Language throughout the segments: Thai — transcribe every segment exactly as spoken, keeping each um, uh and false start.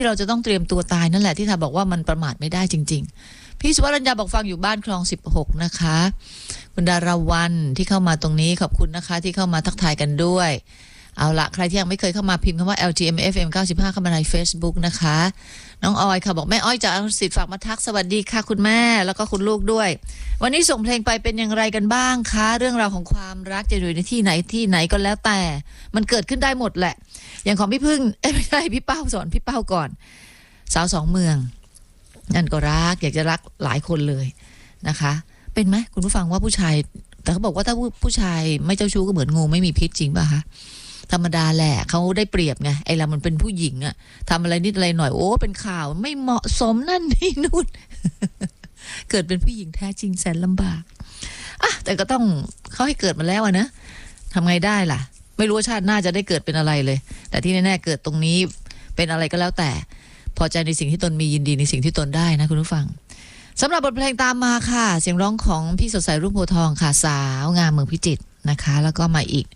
ที่เราจะต้องเตรียมตัวตายนั่นแหละที่ทาบอกว่ามันประมาทไม่ได้จริงๆพี่สุวรรณยาบอกฟังอยู่บ้านคลองสิบหกนะคะคุณดาราวันที่เข้ามาตรงนี้ขอบคุณนะคะที่เข้ามาทักทายกันด้วยเอาละใครที่ยังไม่เคยเข้ามาพิมพ์คำว่า แอล จี เอ็ม เอฟ เอ็ม เก้าสิบห้าเข้ามาใน Facebook นะคะน้องออยค่ะบอกแม่อ้อยจากอังกฤษฝากมาทักสวัสดีค่ะคุณแม่แล้วก็คุณลูกด้วยวันนี้ส่งเพลงไปเป็นอย่างไรกันบ้างคะเรื่องราวของความรักจะอยู่ในที่ไหนที่ไหนก็แล้วแต่มันเกิดขึ้นได้หมดแหละอย่างของพี่พึ่งเอ้ยไม่ใช่พี่เป้าสอนพี่เป้าก่อนสาวสองเมืองนั่นก็รักอยากจะรักหลายคนเลยนะคะเป็นไหมคุณผู้ฟังว่าผู้ชายแต่เขาบอกว่าถ้าผู้ชายไม่เจ้าชู้ก็เหมือนงูไม่มีพิษจริงป่ะคะธรรมดาแหละเขาได้เปรียบไงไอ้เรามันเป็นผู้หญิงอะทำอะไรนิดอะไรหน่อยโอ้เป็นข่าวไม่เหมาะสมนั่นนี่นู่น เกิดเป็นผู้หญิงแท้จริงแสนลำบากอ่ะแต่ก็ต้องเขาให้เกิดมาแล้วอะนะทำไงได้ล่ะไม่รู้ว่าชาติหน้าจะได้เกิดเป็นอะไรเลยแต่ที่แน่ๆเกิดตรงนี้เป็นอะไรก็แล้วแต่พอใจในสิ่งที่ตนมียินดีในสิ่งที่ตนได้นะคุณผู้ฟังสำหรับบทเพลงตามมาค่ะเสียงร้องของพี่สดใสรุ่งโพทองค่ะสาวงามเมืองพิจิตรนะคะแล้วก็มาอีก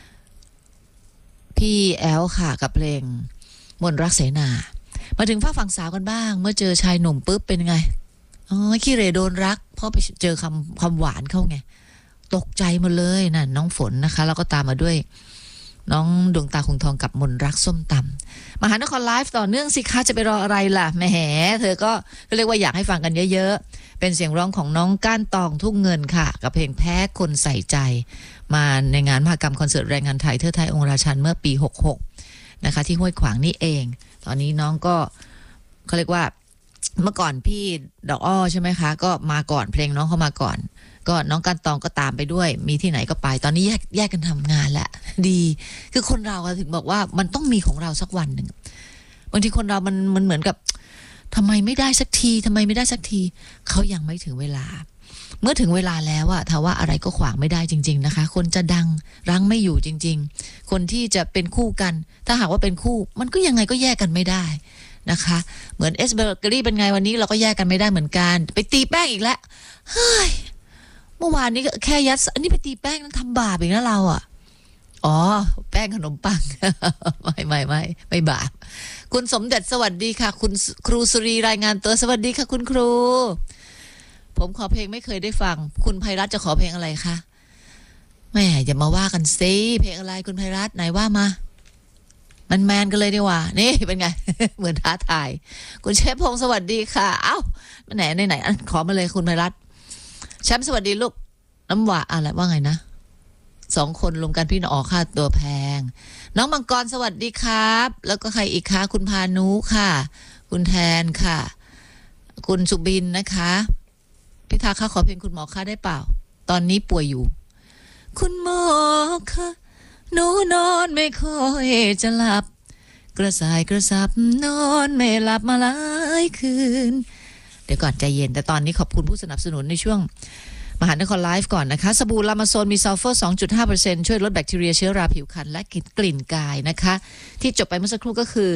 พี่แอลค่ะกับเพลงมนรักเสนามาถึงฝ้าฝั่งสาวกันบ้างเมื่อเจอชายหนุ่มปุ๊บเป็นไงอ๋อขี้เหร่โดนรักเพราะไปเจอคำคำหวานเข้าไงตกใจหมดเลยน่ะน้องฝนนะคะแล้วก็ตามมาด้วยน้องดวงตาคงทองกับมนรักส้มตำมหานครไลฟ์ต่อเนื่องสิคะจะไปรออะไรล่ะแหมเธอก็เรียกว่าอยากให้ฟังกันเยอะๆเป็นเสียงร้องของน้องก้านตองทุ่งเงินค่ะกับเพลงแพ้คนใส่ใจมาในงานมหกรรมคอนเสิร์ตแรงงานไทยเทิดไทยองค์ราชันเมื่อปีหกหกนะคะที่ห้วยขวางนี่เองตอนนี้น้องก็เขาเรียกว่าเมื่อก่อนพี่ดอกอ้อใช่ไหมคะก็มาก่อนเพลงน้องเข้ามาก่อนก็น้องกันตองก็ตามไปด้วยมีที่ไหนก็ไปตอนนี้แยกแยกกันทำงานแหละดีคือคนเราถึงบอกว่ามันต้องมีของเราสักวันหนึ่งบางทีคนเรามันมันเหมือนกับทำไมไม่ได้สักทีทำไมไม่ได้สักทีเขายังไม่ถึงเวลาเมื่อถึงเวลาแล้วอะถ้าว่าอะไรก็ขวางไม่ได้จริงๆนะคะคนจะดังรั้งไม่อยู่จริงๆคนที่จะเป็นคู่กันถ้าหากว่าเป็นคู่มันก็ยังไงก็แยกกันไม่ได้นะคะเหมือนเอสเบเกอรี่เป็นไงวันนี้เราก็แยกกันไม่ได้เหมือนกันไปตีแป้งอีกแล้วเฮ้ยเมื่อวานนี้ก็แค่ยัดอันนี้ไปตีแป้งนั้นทำบาปอีกนะเราอ่ะอ๋อแป้งขนมปัง ไม่ไม่ไม่ไม่บาปคุณสมเด็จสวัสดีค่ะคุณครูสุรีรายงานตัวสวัสดีค่ะคุณครูผมขอเพลงไม่เคยได้ฟังคุณไพรัตน์จะขอเพลงอะไรคะแม่อย่ามาว่ากันซิเพลงอะไรคุณไพรัตน์ไหนว่ามามันแมนกันเลยดีกว่านี่เป็นไง เหมือนท้าทายคุณเชฟพงศ์สวัสดีค่ะเอ้าไหนไหนไหนขอมาเลยคุณไพรัตน์แชมป์สวัสดีลูกน้ำหวานอะไรว่าไงนะสองคนรวมกันพี่น้องออกค่าตัวแพงน้องมังกรสวัสดีครับแล้วก็ใครอีกคะคุณพานุค่ะคุณแทนค่ะคุณสุบินนะคะพี่ทาค่ะขอเพลงคุณหมอค่ะได้เปล่าตอนนี้ป่วยอยู่คุณหมอค่ะหนูนอนไม่ค่อยจะหลับกระสายกระสับนอนไม่หลับมาหลายคืนเดี๋ยวก่อนใจเย็นแต่ตอนนี้ขอบคุณผู้สนับสนุนในช่วงมหานครไลฟ์ก่อนนะคะสบู่ลามาโซนมีซัลเฟอร์ สองจุดห้าเปอร์เซ็นต์ ช่วยลดแบคทีเรียเชื้อราผิวพรรณและกลิ่นกายนะคะที่จบไปเมื่อสักครู่ก็คือ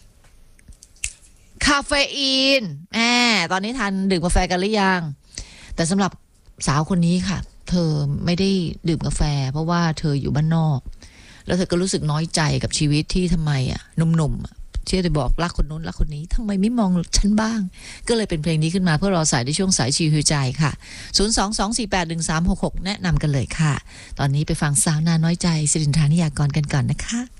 คาเฟอีนแหมตอนนี้ทานดื่มกาแฟกันหรือยังแต่สำหรับสาวคนนี้ค่ะเธอไม่ได้ดื่มกาแฟเพราะว่าเธออยู่บ้านนอกแล้วเธอก็รู้สึกน้อยใจกับชีวิตที่ทำไมอ่ะหนุ่มๆเชื่อจะบอกรักคนนู้นรักคนนี้ทำไมไม่มองฉันบ้างก็เลยเป็นเพลงนี้ขึ้นมาเพื่อรอสายในช่วงสายชิวหิวใจค่ะศูนย์ สอง สอง สี่ แปด หนึ่ง สาม หก หกแนะนำกันเลยค่ะตอนนี้ไปฟังสาวนาน้อยใจสิรินทรานิยากรกันก่อนนะคะ